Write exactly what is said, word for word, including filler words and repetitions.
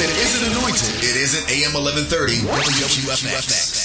that isn't anointed, it isn't A M eleven thirty W Q F X.